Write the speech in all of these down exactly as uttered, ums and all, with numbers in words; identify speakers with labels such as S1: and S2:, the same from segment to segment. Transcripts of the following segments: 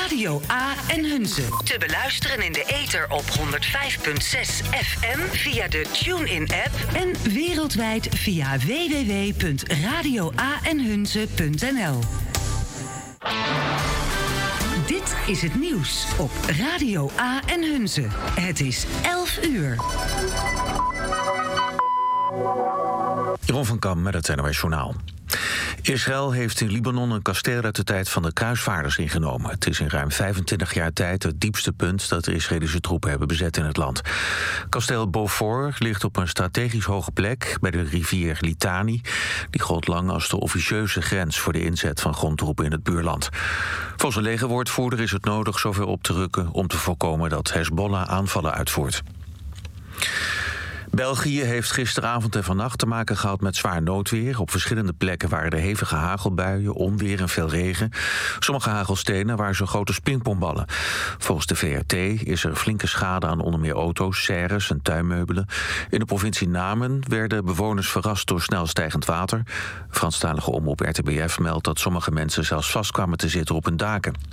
S1: Radio A en Hunze. Te beluisteren in de ether op honderd vijf komma zes F M via de TuneIn-app en wereldwijd via w w w punt radio a en hunze punt n l. Dit is het nieuws op Radio A en Hunze. Het is elf uur.
S2: Jeroen van Kam met het N O S Journaal. Israël heeft in Libanon een kasteel uit de tijd van de kruisvaarders ingenomen. Het is in ruim vijfentwintig jaar tijd het diepste punt dat de Israëlische troepen hebben bezet in het land. Kasteel Beaufort ligt op een strategisch hoge plek bij de rivier Litani. Die gold lang als de officieuze grens voor de inzet van grondtroepen in het buurland. Volgens een legerwoordvoerder is het nodig zover op te rukken om te voorkomen dat Hezbollah aanvallen uitvoert. België heeft gisteravond en vannacht te maken gehad met zwaar noodweer. Op verschillende plekken waren er hevige hagelbuien, onweer en veel regen. Sommige hagelstenen waren zo groot als pingpongballen. Volgens de V R T is er flinke schade aan onder meer auto's, serres en tuinmeubelen. In de provincie Namen werden bewoners verrast door snel stijgend water. Franstalige omroep R T B F meldt dat sommige mensen zelfs vast kwamen te zitten op hun daken.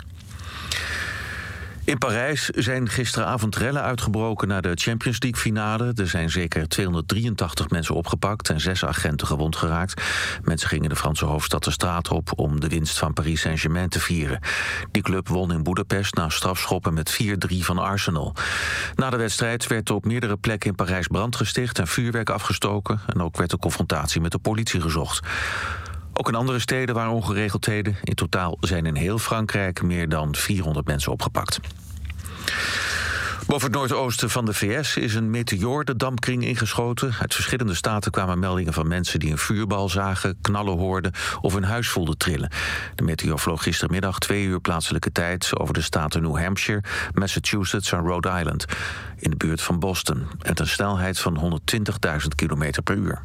S2: In Parijs zijn gisteravond rellen uitgebroken na de Champions League finale. Er zijn zeker tweehonderddrieëntachtig mensen opgepakt en zes agenten gewond geraakt. Mensen gingen de Franse hoofdstad de straat op om de winst van Paris Saint-Germain te vieren. Die club won in Boedapest na strafschoppen met vier drie van Arsenal. Na de wedstrijd werd op meerdere plekken in Parijs brand gesticht en vuurwerk afgestoken. En ook werd de confrontatie met de politie gezocht. Ook in andere steden waren ongeregeldheden. In totaal zijn in heel Frankrijk meer dan vierhonderd mensen opgepakt. Boven het noordoosten van de V S is een meteoor de dampkring ingeschoten. Uit verschillende staten kwamen meldingen van mensen die een vuurbal zagen, knallen hoorden of hun huis voelden trillen. De meteoor vloog gistermiddag twee uur plaatselijke tijd over de staten New Hampshire, Massachusetts en Rhode Island, in de buurt van Boston, met een snelheid van honderdtwintigduizend kilometer per uur.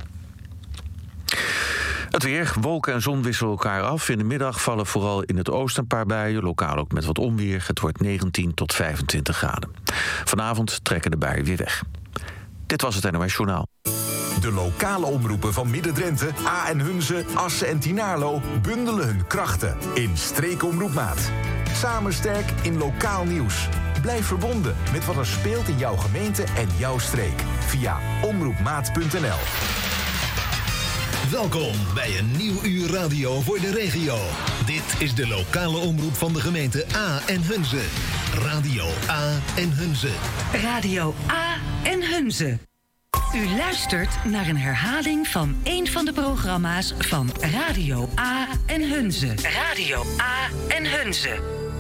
S2: Het weer, wolken en zon wisselen elkaar af. In de middag vallen vooral in het oosten een paar buien, lokaal ook met wat onweer. Het wordt negentien tot vijfentwintig graden. Vanavond trekken de buien weer weg. Dit was het N O S Journaal.
S3: De lokale omroepen van Midden-Drenthe, A en Hunze, Assen en Tynaarlo bundelen hun krachten in Streekomroepmaat. Samen sterk in lokaal nieuws. Blijf verbonden met wat er speelt in jouw gemeente en jouw streek. Via omroepmaat punt n l.
S4: Welkom bij een nieuw uur radio voor de regio. Dit is de lokale omroep van de gemeente A en Hunze. Radio A en Hunze.
S1: Radio A en Hunze. U luistert naar een herhaling van een van de programma's van Radio A en Hunze. Radio A en Hunze.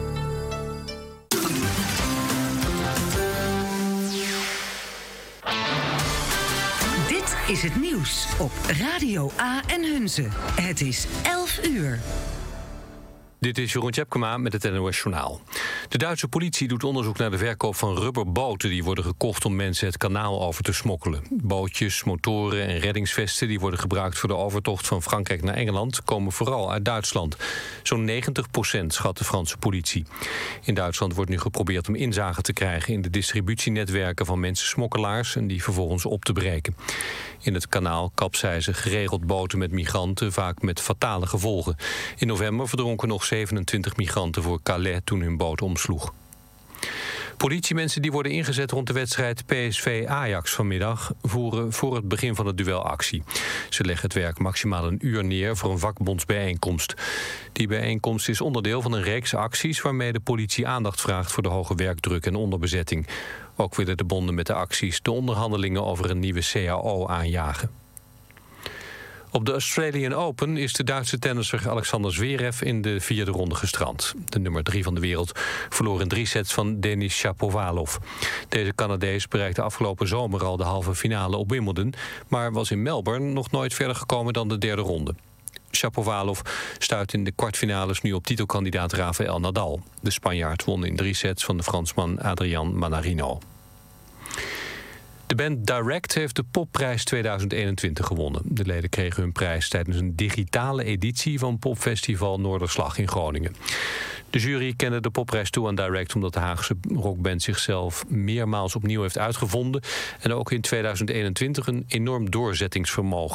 S1: Dit is het nieuws op Radio A en Hunze. Het is elf uur.
S5: Dit is Jeroen Tjepkema met het N O S Journaal. De Duitse politie doet onderzoek naar de verkoop van rubberboten die worden gekocht om mensen het kanaal over te smokkelen. Bootjes, motoren en reddingsvesten die worden gebruikt voor de overtocht van Frankrijk naar Engeland komen vooral uit Duitsland. Zo'n negentig procent schat de Franse politie. In Duitsland wordt nu geprobeerd om inzage te krijgen in de distributienetwerken van mensensmokkelaars en die vervolgens op te breken. In het kanaal kapseizen geregeld boten met migranten, vaak met fatale gevolgen. In november verdronken nog zevenentwintig migranten voor Calais toen hun boot omsloeg. Politiemensen die worden ingezet rond de wedstrijd P S V-Ajax vanmiddag voeren voor het begin van het duel actie. Ze leggen het werk maximaal een uur neer voor een vakbondsbijeenkomst. Die bijeenkomst is onderdeel van een reeks acties waarmee de politie aandacht vraagt voor de hoge werkdruk en onderbezetting. Ook willen de bonden met de acties de onderhandelingen over een nieuwe C A O aanjagen. Op de Australian Open is de Duitse tennisser Alexander Zverev in de vierde ronde gestrand. De nummer drie van de wereld verloor in drie sets van Denis Shapovalov. Deze Canadees bereikte afgelopen zomer al de halve finale op Wimbledon, maar was in Melbourne nog nooit verder gekomen dan de derde ronde. Shapovalov stuit in de kwartfinales nu op titelkandidaat Rafael Nadal. De Spanjaard won in drie sets van de Fransman Adrian Manarino. De band Direct heeft de Popprijs tweeduizend eenentwintig gewonnen. De leden kregen hun prijs tijdens een digitale editie van Popfestival Noorderslag in Groningen. De jury kende de Popprijs toe aan Direct omdat de Haagse rockband zichzelf meermaals opnieuw heeft uitgevonden en ook in tweeduizend eenentwintig een enorm doorzettingsvermogen